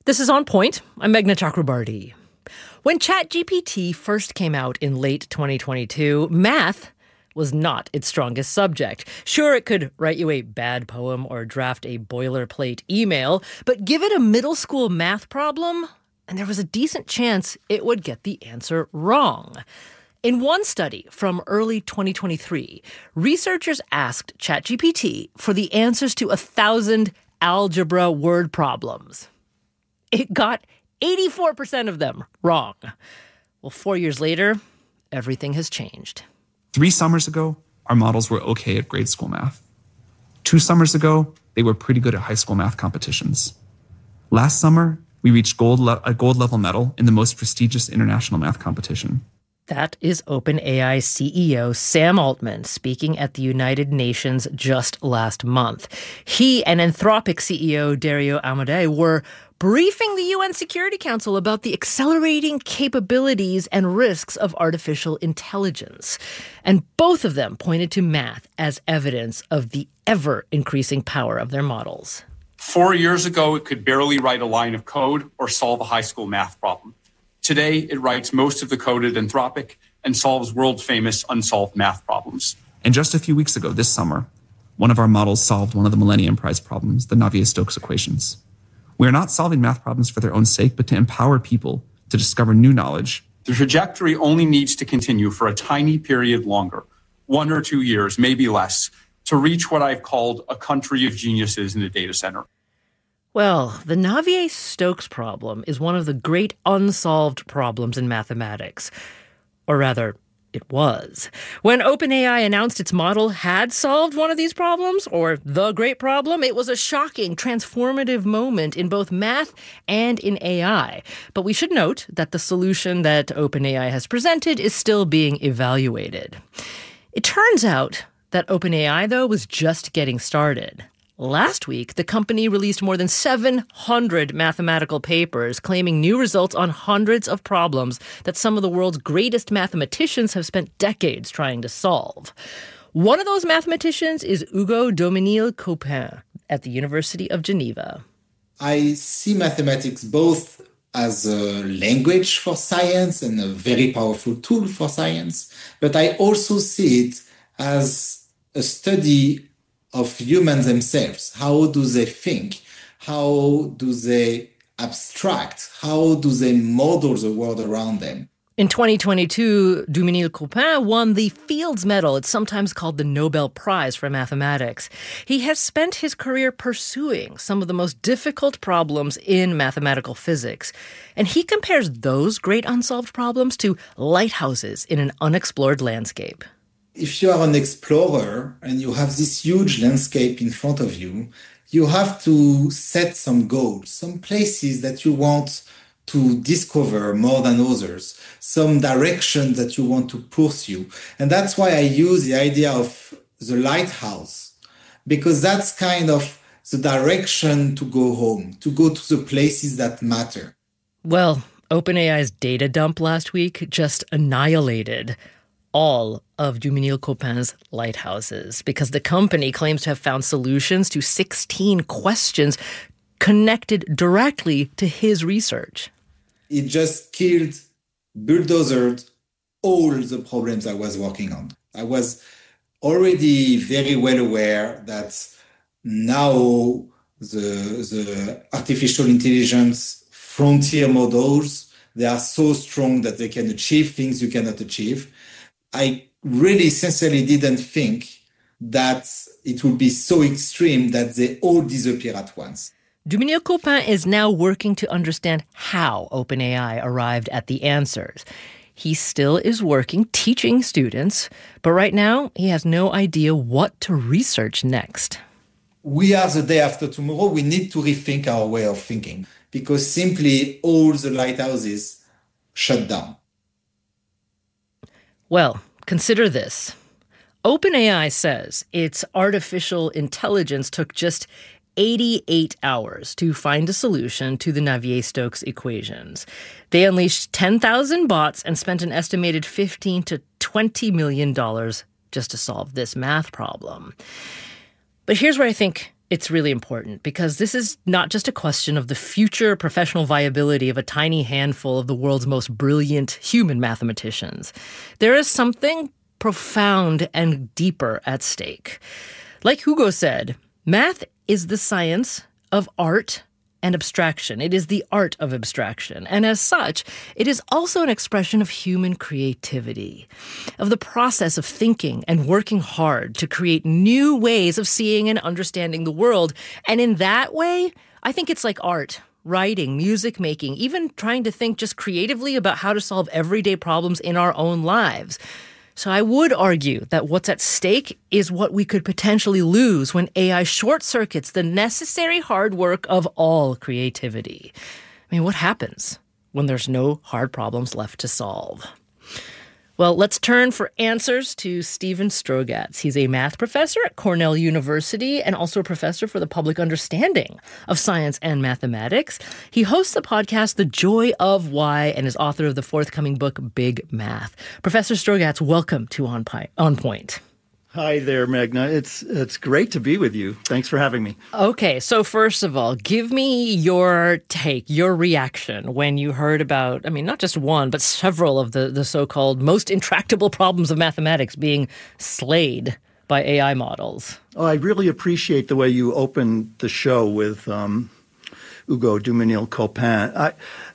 This is On Point. I'm Meghna Chakrabarti. When ChatGPT first came out in late 2022, math was not its strongest subject. Sure, it could write you a bad poem or draft a boilerplate email, but give it a middle school math problem, and there was a decent chance it would get the answer wrong. In one study from early 2023, researchers asked ChatGPT for the answers to 1,000 algebra word problems. It got 84% of them wrong. Well, 4 years later, everything has changed. 3 summers ago, our models were okay at grade school math. 2 summers ago, they were pretty good at high school math competitions. Last summer, we reached a gold level medal in the most prestigious international math competition. That is OpenAI CEO Sam Altman speaking at the United Nations just last month. He and Anthropic CEO Dario Amodei were briefing the UN Security Council about the accelerating capabilities and risks of artificial intelligence. And both of them pointed to math as evidence of the ever-increasing power of their models. 4 years ago, it could barely write a line of code or solve a high school math problem. Today, it writes most of the code at Anthropic and solves world-famous unsolved math problems. And just a few weeks ago, this summer, one of our models solved one of the Millennium Prize problems, the Navier-Stokes equations. We are not solving math problems for their own sake, but to empower people to discover new knowledge. The trajectory only needs to continue for a tiny period longer, 1 or 2 years, maybe less, to reach what I've called a country of geniuses in a data center. Well, the Navier-Stokes problem is one of the great unsolved problems in mathematics. Or rather, it was. When OpenAI announced its model had solved one of these problems, or the great problem, it was a shocking, transformative moment in both math and in AI. But we should note that the solution that OpenAI has presented is still being evaluated. It turns out that OpenAI, though, was just getting started. Last week, the company released more than 700 mathematical papers claiming new results on hundreds of problems that some of the world's greatest mathematicians have spent decades trying to solve. One of those mathematicians is Hugo Dominil-Copin at the University of Geneva. I see mathematics both as a language for science and a very powerful tool for science, but I also see it as a study of humans themselves. How do they think? How do they abstract? How do they model the world around them? In 2022, Dominil-Copin won the Fields Medal. It's sometimes called the Nobel Prize for Mathematics. He has spent his career pursuing some of the most difficult problems in mathematical physics. And he compares those great unsolved problems to lighthouses in an unexplored landscape. If you are an explorer and you have this huge landscape in front of you, you have to set some goals, some places that you want to discover more than others, some direction that you want to pursue. And that's why I use the idea of the lighthouse, because that's kind of the direction to go home, to go to the places that matter. Well, OpenAI's data dump last week just annihilated all of Dominil-Copin's lighthouses because the company claims to have found solutions to 16 questions connected directly to his research. It just killed, bulldozed all the problems I was working on. I was already very well aware that now the artificial intelligence frontier models, they are so strong that they can achieve things you cannot achieve. I really sincerely didn't think that it would be so extreme that they all disappear at once. Dominil-Copin is now working to understand how OpenAI arrived at the answers. He still is working, teaching students, but right now he has no idea what to research next. We are the day after tomorrow. We need to rethink our way of thinking because simply all the lighthouses shut down. Well, consider this. OpenAI says its artificial intelligence took just 88 hours to find a solution to the Navier-Stokes equations. They unleashed 10,000 bots and spent an estimated $15 to $20 million just to solve this math problem. But here's where I think It's really important because this is not just a question of the future professional viability of a tiny handful of the world's most brilliant human mathematicians. There is something profound and deeper at stake. Like Hugo said, math is the science of art and abstraction. It is the art of abstraction. And as such, it is also an expression of human creativity, of the process of thinking and working hard to create new ways of seeing and understanding the world. And in that way, I think it's like art, writing, music making, even trying to think just creatively about how to solve everyday problems in our own lives. So I would argue that what's at stake is what we could potentially lose when AI short-circuits the necessary hard work of all creativity. I mean, what happens when there's no hard problems left to solve? Well, let's turn for answers to Steven Strogatz. He's a math professor at Cornell University and also a professor for the public understanding of science and mathematics. He hosts the podcast The Joy of Why and is author of the forthcoming book Big Math. Professor Strogatz, welcome to On Point. Hi there, Meghna. It's great to be with you. Thanks for having me. Okay, so first of all, give me your take, your reaction when you heard about, I mean, not just one, but several of the so-called most intractable problems of mathematics being slayed by AI models. Oh, I really appreciate the way you opened the show with Hugo Duminil-Copin.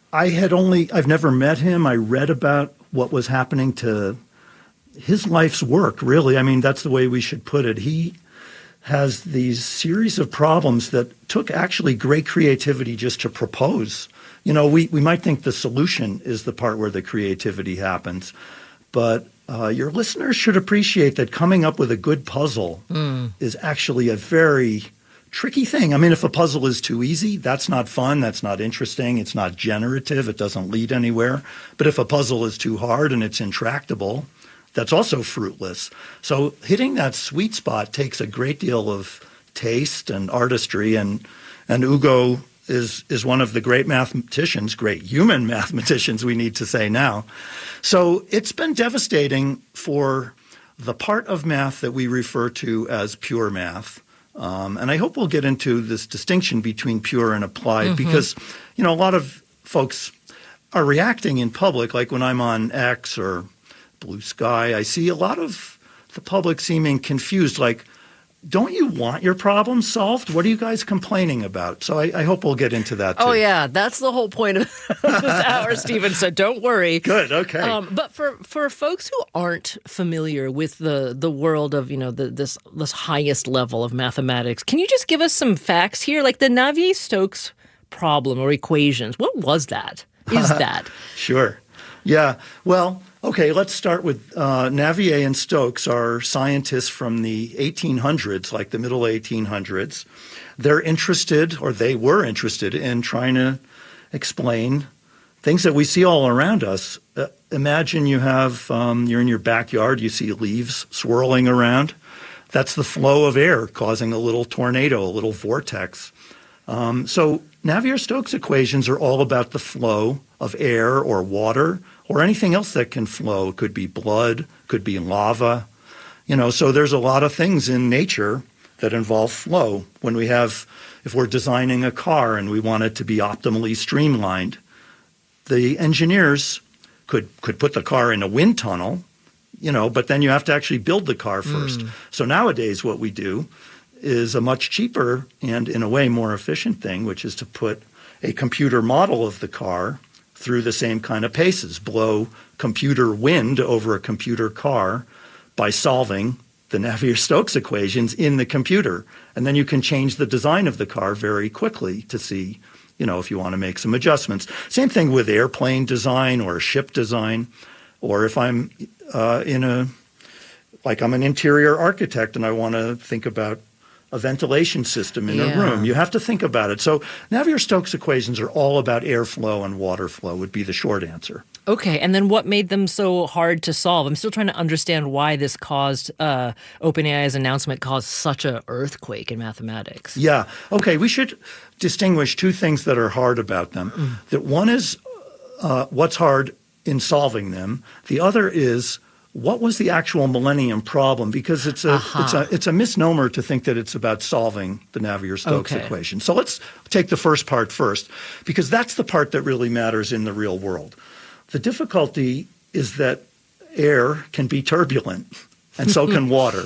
I've never met him. I read about what was happening to his life's work, really. I mean, that's the way we should put it. He has these series of problems that took actually great creativity just to propose. You know, we might think the solution is the part where the creativity happens, but your listeners should appreciate that coming up with a good puzzle is actually a very tricky thing. I mean, if a puzzle is too easy, that's not fun, that's not interesting, it's not generative, it doesn't lead anywhere. But if a puzzle is too hard and it's intractable, that's also fruitless. So hitting that sweet spot takes a great deal of taste and artistry, and Hugo is one of the great mathematicians, great human mathematicians, we need to say now. So it's been devastating for the part of math that we refer to as pure math. And I hope we'll get into this distinction between pure and applied because, you know, a lot of folks are reacting in public, like when I'm on X or Blue Sky, I see a lot of the public seeming confused, like, don't you want your problems solved? What are you guys complaining about? So I hope we'll get into that too. Oh, yeah. That's the whole point of this hour, Steven, so don't worry. Good, okay. But for folks who aren't familiar with the world of, you know, this highest level of mathematics, can you just give us some facts here? Like the Navier-Stokes problem or equations, what was that? Is that? Sure. Yeah. Well, okay, let's start with Navier and Stokes are scientists from the 1800s, like the middle 1800s. They're interested, or they were interested, in trying to explain things that we see all around us. Imagine you have, you're in your backyard, you see leaves swirling around. That's the flow of air causing a little tornado, a little vortex. So Navier-Stokes equations are all about the flow of air or water or anything else that can flow. It could be blood, could be lava. You know, so there's a lot of things in nature that involve flow. When we have, if we're designing a car and we want it to be optimally streamlined, the engineers could put the car in a wind tunnel, you know, but then you have to actually build the car first. So nowadays what we do is a much cheaper and in a way more efficient thing, which is to put a computer model of the car through the same kind of paces, blow computer wind over a computer car by solving the Navier-Stokes equations in the computer. And then you can change the design of the car very quickly to see, you know, if you want to make some adjustments. Same thing with airplane design or ship design, or if I'm I'm an interior architect and I want to think about a ventilation system in a room. You have to think about it. So Navier-Stokes equations are all about airflow and water flow would be the short answer. Okay, and then what made them so hard to solve? I'm still trying to understand why this caused, OpenAI's announcement caused such an earthquake in mathematics. Yeah, okay, we should distinguish two things that are hard about them. That one is what's hard in solving them. The other is what was the actual millennium problem? Because it's a misnomer to think that it's about solving the Navier-Stokes equation. So let's take the first part first, because that's the part that really matters in the real world. The difficulty is that air can be turbulent, and so can water.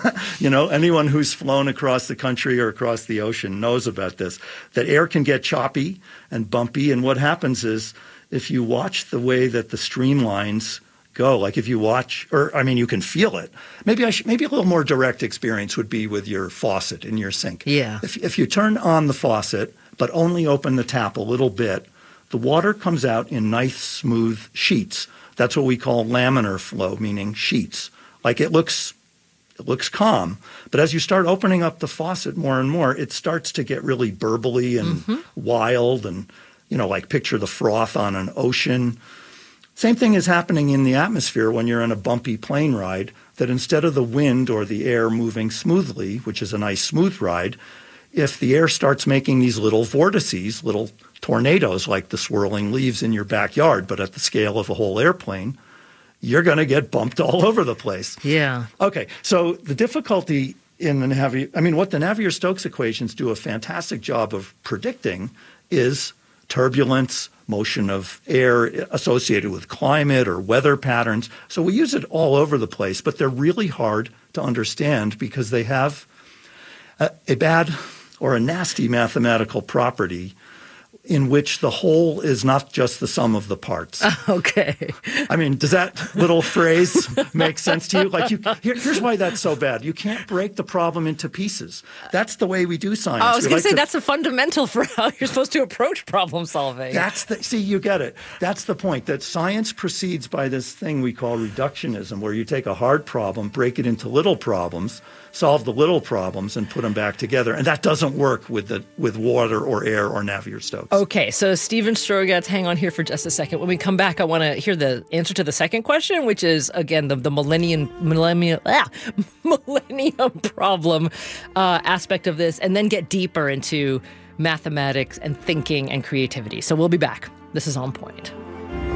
Anyone who's flown across the country or across the ocean knows about this, that air can get choppy and bumpy. And what happens is if you watch the way that the streamlines go, like if you watch, you can feel it. Maybe a little more direct experience would be with your faucet in your sink. Yeah. If you turn on the faucet, but only open the tap a little bit, the water comes out in nice, smooth sheets. That's what we call laminar flow, meaning sheets. Like it looks calm, but as you start opening up the faucet more and more, it starts to get really burbly and wild and, like picture the froth on an ocean. Same thing is happening in the atmosphere when you're in a bumpy plane ride, that instead of the wind or the air moving smoothly, which is a nice smooth ride, if the air starts making these little vortices, little tornadoes like the swirling leaves in your backyard, but at the scale of a whole airplane, you're going to get bumped all over the place. Yeah. Okay, so the difficulty in the what the Navier-Stokes equations do a fantastic job of predicting is turbulence, motion of air associated with climate or weather patterns. So we use it all over the place, but they're really hard to understand because they have a bad or a nasty mathematical property in which the whole is not just the sum of the parts. Okay. Does that little phrase make sense to you? Like, here's why that's so bad. You can't break the problem into pieces. That's the way we do science. I was going to say that's a fundamental for how you're supposed to approach problem solving. See, you get it. That's the point, that science proceeds by this thing we call reductionism, where you take a hard problem, break it into little problems, solve the little problems, and put them back together. And that doesn't work with water or air or Navier-Stokes. Okay, so Steven Strogatz, hang on here for just a second. When we come back, I want to hear the answer to the second question, which is, again, the millennium problem aspect of this, and then get deeper into mathematics and thinking and creativity. So we'll be back. This is On Point.